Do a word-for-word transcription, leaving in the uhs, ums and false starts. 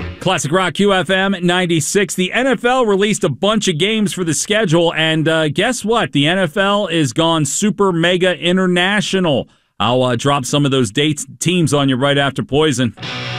Classic Rock Q F M ninety-six. The N F L released a bunch of games for the schedule, and uh, guess what? The N F L is gone super mega international. I'll uh, drop some of those dates teams on you right after Poison.